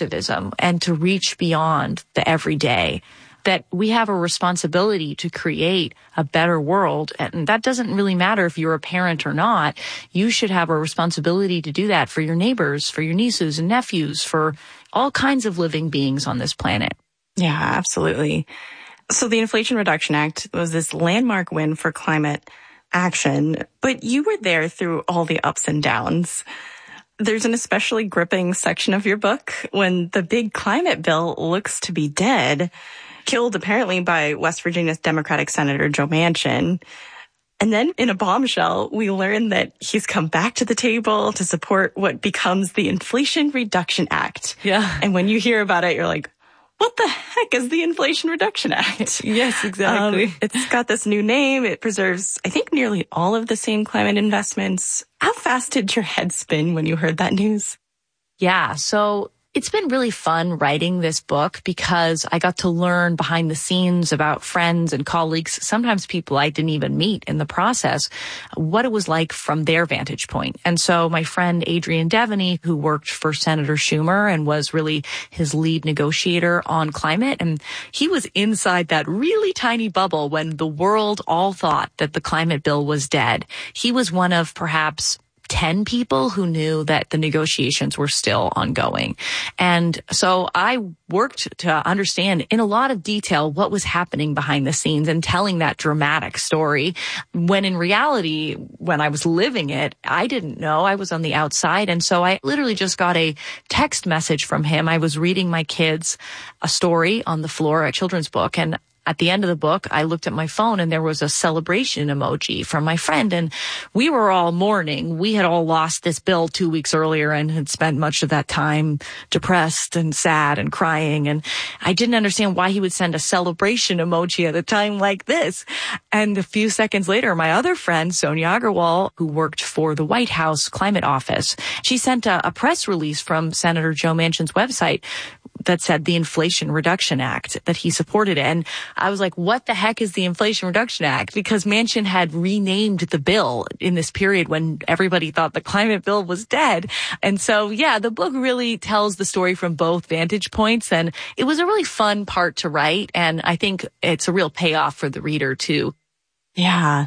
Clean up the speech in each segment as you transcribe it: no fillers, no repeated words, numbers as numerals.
activism and to reach beyond the everyday, that we have a responsibility to create a better world. And that doesn't really matter if you're a parent or not. You should have a responsibility to do that for your neighbors, for your nieces and nephews, for all kinds of living beings on this planet. Yeah, absolutely. So the Inflation Reduction Act was this landmark win for climate action, but you were there through all the ups and downs. There's an especially gripping section of your book when the big climate bill looks to be dead, killed apparently by West Virginia's Democratic Senator Joe Manchin. And then in a bombshell, we learn that he's come back to the table to support what becomes the Inflation Reduction Act. Yeah. And when you hear about it, you're like, what the heck is the Inflation Reduction Act? Yes, exactly. It's got this new name. It preserves, I think, nearly all of the same climate investments. How fast did your head spin when you heard that news? Yeah, so it's been really fun writing this book because I got to learn behind the scenes about friends and colleagues, sometimes people I didn't even meet in the process, what it was like from their vantage point. And so my friend Adrian Devaney, who worked for Senator Schumer and was really his lead negotiator on climate, and he was inside that really tiny bubble when the world all thought that the climate bill was dead. He was one of perhaps 10 people who knew that the negotiations were still ongoing. And so I worked to understand in a lot of detail what was happening behind the scenes and telling that dramatic story, when in reality, when I was living it, I didn't know. I was on the outside. And so I literally just got a text message from him. I was reading my kids a story on the floor, a children's book, and at the end of the book, I looked at my phone and there was a celebration emoji from my friend, and we were all mourning. We had all lost this bill 2 weeks earlier and had spent much of that time depressed and sad and crying. And I didn't understand why he would send a celebration emoji at a time like this. And a few seconds later, my other friend, Sonia Agarwal, who worked for the White House Climate Office, she sent a press release from Senator Joe Manchin's website that said the Inflation Reduction Act, that he supported it. And I was like, what the heck is the Inflation Reduction Act? Because Manchin had renamed the bill in this period when everybody thought the climate bill was dead. And so, yeah, the book really tells the story from both vantage points. And it was a really fun part to write. And I think it's a real payoff for the reader, too. Yeah.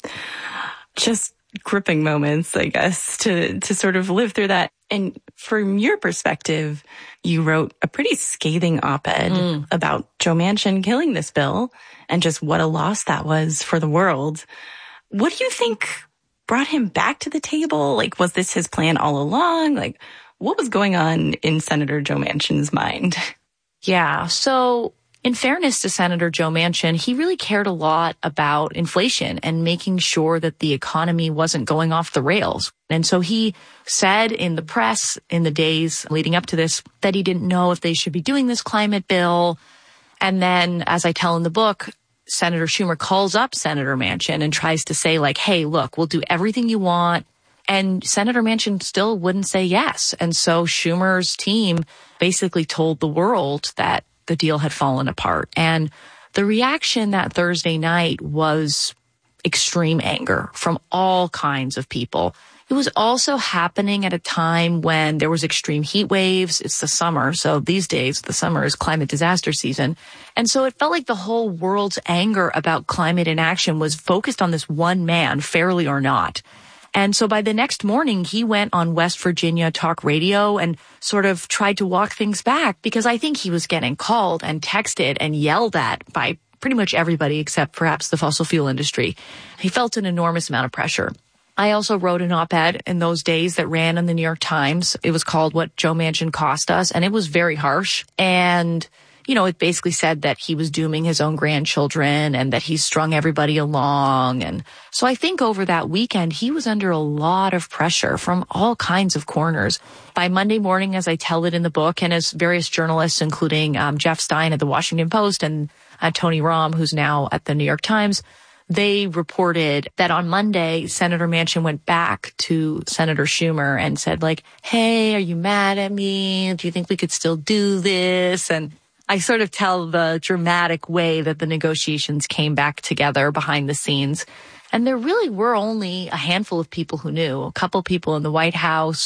Just gripping moments, I guess, to sort of live through that. And from your perspective, you wrote a pretty scathing op-ed about Joe Manchin killing this bill and just what a loss that was for the world. What do you think brought him back to the table? Like, was this his plan all along? Like, what was going on in Senator Joe Manchin's mind? Yeah, so in fairness to Senator Joe Manchin, he really cared a lot about inflation and making sure that the economy wasn't going off the rails. And so he said in the press in the days leading up to this that he didn't know if they should be doing this climate bill. And then, as I tell in the book, Senator Schumer calls up Senator Manchin and tries to say, like, hey, look, we'll do everything you want. And Senator Manchin still wouldn't say yes. And so Schumer's team basically told the world that the deal had fallen apart. And the reaction that Thursday night was extreme anger from all kinds of people. It was also happening at a time when there was extreme heat waves. It's the summer. So these days, the summer is climate disaster season. And so it felt like the whole world's anger about climate inaction was focused on this one man, fairly or not. And so by the next morning, he went on West Virginia talk radio and sort of tried to walk things back, because I think he was getting called and texted and yelled at by pretty much everybody except perhaps the fossil fuel industry. He felt an enormous amount of pressure. I also wrote an op-ed in those days that ran in the New York Times. It was called What Joe Manchin Cost Us, and it was very harsh. And it basically said that he was dooming his own grandchildren and that he strung everybody along. And so I think over that weekend, he was under a lot of pressure from all kinds of corners. By Monday morning, as I tell it in the book, and as various journalists, including Jeff Stein at the Washington Post and Tony Romm, who's now at the New York Times, they reported that on Monday, Senator Manchin went back to Senator Schumer and said, like, hey, are you mad at me? Do you think we could still do this? And I sort of tell the dramatic way that the negotiations came back together behind the scenes. And there really were only a handful of people who knew, a couple people in the White House,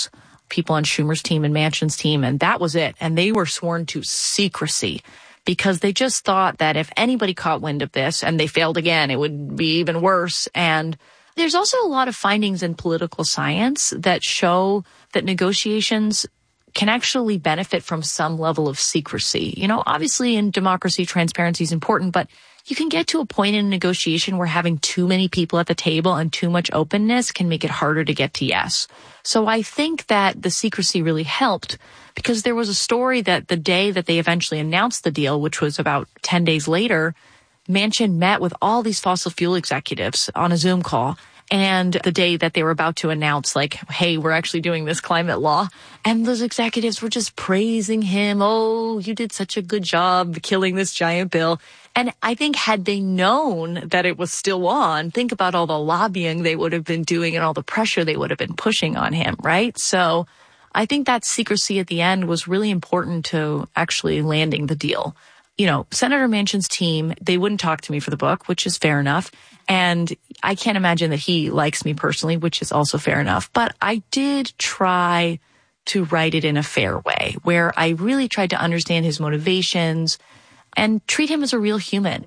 people on Schumer's team and Manchin's team, and that was it. And they were sworn to secrecy because they just thought that if anybody caught wind of this and they failed again, it would be even worse. And there's also a lot of findings in political science that show that negotiations can actually benefit from some level of secrecy. You know, obviously in democracy, transparency is important, but you can get to a point in a negotiation where having too many people at the table and too much openness can make it harder to get to yes. So I think that the secrecy really helped because there was a story that the day that they eventually announced the deal, which was about 10 days later, Manchin met with all these fossil fuel executives on a Zoom call. And the day that they were about to announce, like, hey, we're actually doing this climate law. And those executives were just praising him. Oh, you did such a good job killing this giant bill. And I think had they known that it was still on, think about all the lobbying they would have been doing and all the pressure they would have been pushing on him, right? So I think that secrecy at the end was really important to actually landing the deal. You know, Senator Manchin's team, they wouldn't talk to me for the book, which is fair enough. And I can't imagine that he likes me personally, which is also fair enough. But I did try to write it in a fair way, where I really tried to understand his motivations and treat him as a real human.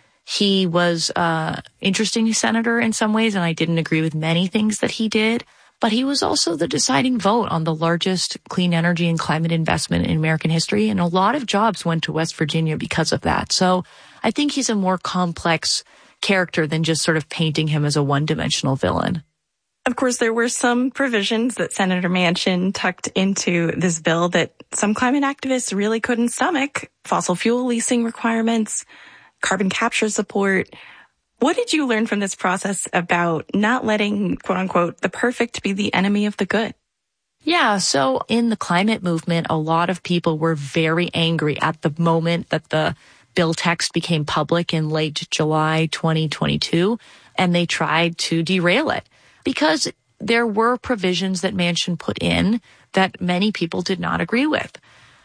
He was an interesting senator in some ways, and I didn't agree with many things that he did. But he was also the deciding vote on the largest clean energy and climate investment in American history. And a lot of jobs went to West Virginia because of that. So I think he's a more complex character than just sort of painting him as a one-dimensional villain. Of course, there were some provisions that Senator Manchin tucked into this bill that some climate activists really couldn't stomach. Fossil fuel leasing requirements, carbon capture support. What did you learn from this process about not letting, quote unquote, the perfect be the enemy of the good? Yeah, so in the climate movement, a lot of people were very angry at the moment that the bill text became public in late July 2022, and they tried to derail it because there were provisions that Manchin put in that many people did not agree with.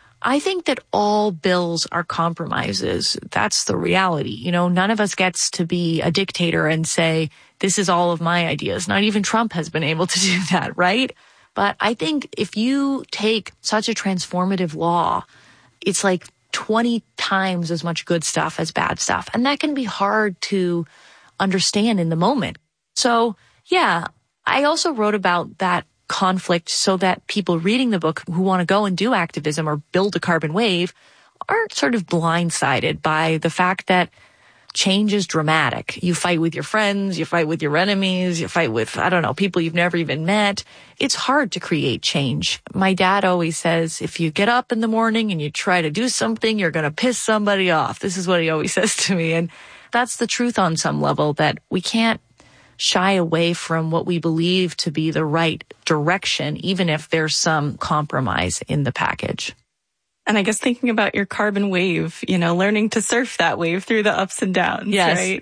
I think that all bills are compromises. That's the reality. You know, none of us gets to be a dictator and say, this is all of my ideas. Not even Trump has been able to do that, right? But I think if you take such a transformative law, it's like 20 times as much good stuff as bad stuff. And that can be hard to understand in the moment. So, yeah, I also wrote about that conflict so that people reading the book who want to go and do activism or build a carbon wave aren't sort of blindsided by the fact that change is dramatic. You fight with your friends, you fight with your enemies, you fight with, I don't know, people you've never even met. It's hard to create change. My dad always says, if you get up in the morning and you try to do something, you're going to piss somebody off. This is what he always says to me. And that's the truth on some level, that we can't shy away from what we believe to be the right direction, even if there's some compromise in the package. And I guess thinking about your carbon wave, you know, learning to surf that wave through the ups and downs, yes, right?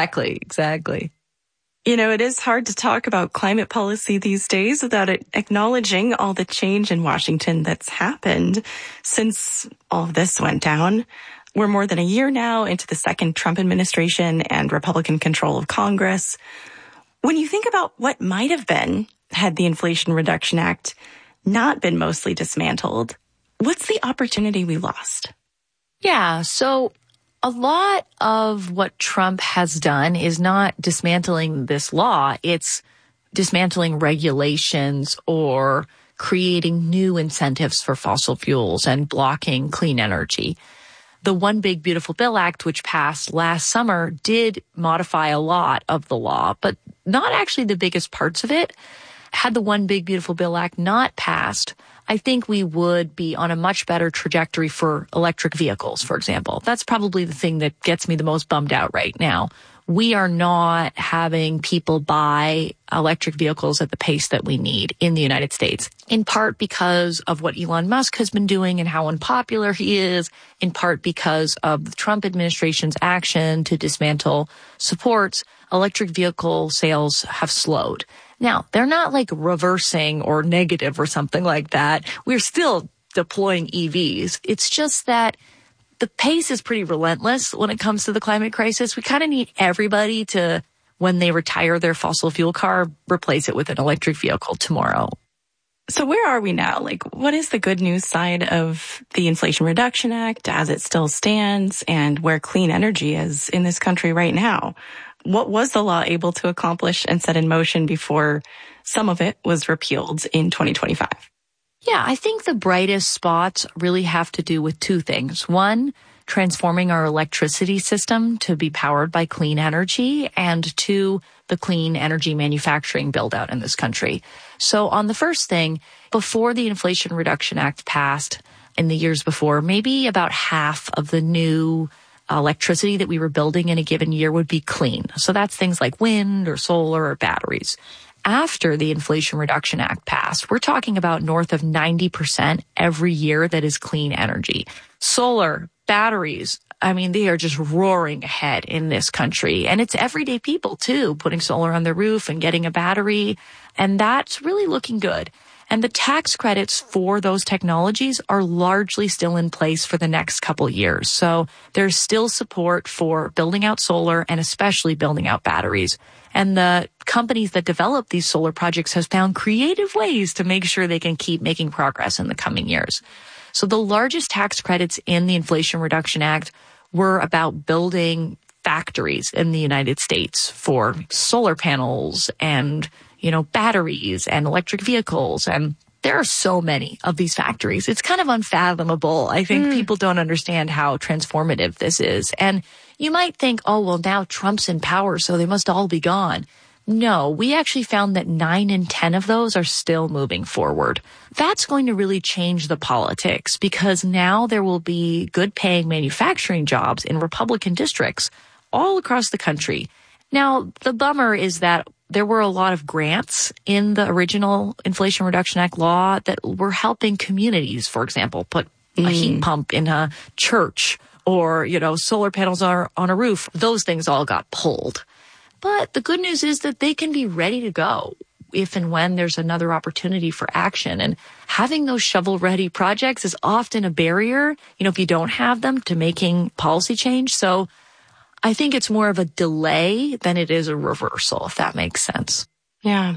Exactly. You know, it is hard to talk about climate policy these days without acknowledging all the change in Washington that's happened since all of this went down. We're more than a year now into the second Trump administration and Republican control of Congress. When you think about what might have been had the Inflation Reduction Act not been mostly dismantled, what's the opportunity we lost? Yeah, so a lot of what Trump has done is not dismantling this law. It's dismantling regulations or creating new incentives for fossil fuels and blocking clean energy. The One Big Beautiful Bill Act, which passed last summer, did modify a lot of the law, but not actually the biggest parts of it. Had the One Big Beautiful Bill Act not passed, I think we would be on a much better trajectory for electric vehicles, for example. That's probably the thing that gets me the most bummed out right now. We are not having people buy electric vehicles at the pace that we need in the United States, in part because of what Elon Musk has been doing and how unpopular he is, in part because of the Trump administration's action to dismantle supports. Electric vehicle sales have slowed. Now, they're not like reversing or negative or something like that. We're still deploying EVs. It's just that the pace is pretty relentless when it comes to the climate crisis. We kind of need everybody to, when they retire their fossil fuel car, replace it with an electric vehicle tomorrow. So where are we now? Like, what is the good news side of the Inflation Reduction Act as it still stands and where clean energy is in this country right now? What was the law able to accomplish and set in motion before some of it was repealed in 2025? Yeah, I think the brightest spots really have to do with two things. One, transforming our electricity system to be powered by clean energy, and two, the clean energy manufacturing build out in this country. So on the first thing, before the Inflation Reduction Act passed in the years before, maybe about half of the new electricity that we were building in a given year would be clean. So that's things like wind or solar or batteries. After the Inflation Reduction Act passed, we're talking about north of 90% every year that is clean energy. Solar, batteries, I mean, they are just roaring ahead in this country. And it's everyday people too, putting solar on their roof and getting a battery. And that's really looking good. And the tax credits for those technologies are largely still in place for the next couple years. So there's still support for building out solar and especially building out batteries. And the companies that develop these solar projects have found creative ways to make sure they can keep making progress in the coming years. So the largest tax credits in the Inflation Reduction Act were about building factories in the United States for solar panels and, batteries and electric vehicles. And there are so many of these factories. It's kind of unfathomable. I think people don't understand how transformative this is. And you might think, oh, well, now Trump's in power, so they must all be gone. No, we actually found that 9 in 10 of those are still moving forward. That's going to really change the politics because now there will be good paying manufacturing jobs in Republican districts all across the country. Now, the bummer is that there were a lot of grants in the original Inflation Reduction Act law that were helping communities, for example, put a heat pump in a church or, solar panels are on a roof. Those things all got pulled. But the good news is that they can be ready to go if and when there's another opportunity for action. And having those shovel-ready projects is often a barrier, if you don't have them, to making policy change. So I think it's more of a delay than it is a reversal, if that makes sense. Yeah.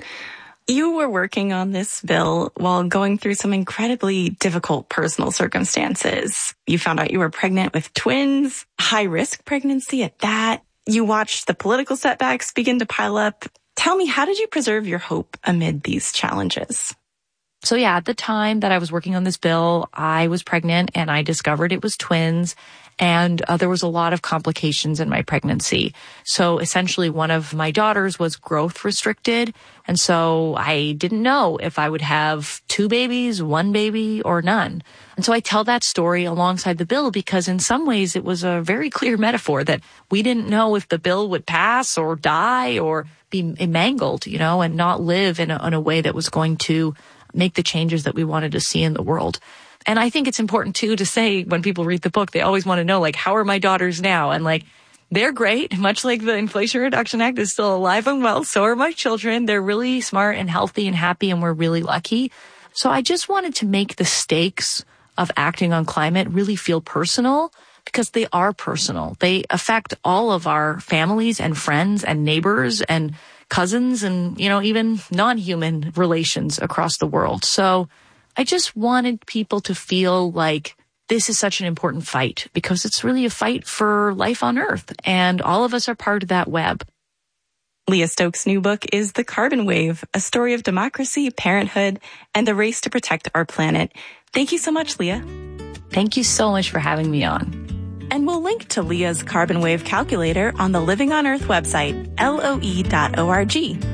You were working on this bill while going through some incredibly difficult personal circumstances. You found out you were pregnant with twins, high-risk pregnancy at that. You watched the political setbacks begin to pile up. Tell me, how did you preserve your hope amid these challenges? So yeah, at the time that I was working on this bill, I was pregnant and I discovered it was twins. And there was a lot of complications in my pregnancy. So essentially one of my daughters was growth restricted. And so I didn't know if I would have 2 babies, 1 baby, or none. And so I tell that story alongside the bill because in some ways it was a very clear metaphor that we didn't know if the bill would pass or die or be mangled, and not live in a way that was going to make the changes that we wanted to see in the world. And I think it's important too to say when people read the book, they always want to know, how are my daughters now? And they're great. Much like the Inflation Reduction Act is still alive and well. So are my children. They're really smart and healthy and happy, and we're really lucky. So I just wanted to make the stakes of acting on climate really feel personal because they are personal. They affect all of our families and friends and neighbors and cousins and, even non-human relations across the world. So I just wanted people to feel like this is such an important fight because it's really a fight for life on Earth, and all of us are part of that web. Leah Stokes' new book is The Carbon Wave, a story of democracy, parenthood, and the race to protect our planet. Thank you so much, Leah. Thank you so much for having me on. And we'll link to Leah's Carbon Wave calculator on the Living on Earth website, LOE.org.